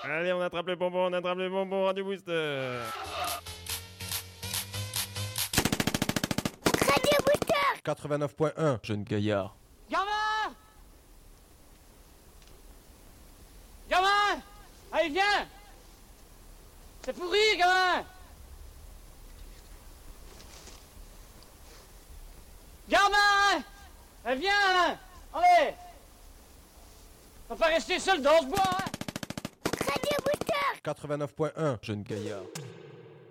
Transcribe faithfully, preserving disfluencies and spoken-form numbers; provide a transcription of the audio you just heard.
Allez, on attrape les bonbons, on attrape les bonbons, Radio Booster. Radio Booster quatre-vingt-neuf point un, jeune gaillard. Gamin! Gamin! Allez, viens! C'est pourri, gamin! Gamin! Allez, viens! Allez! On va pas rester seul dans ce bois, hein! Radio Booster quatre-vingt-neuf point un, jeune gaillard.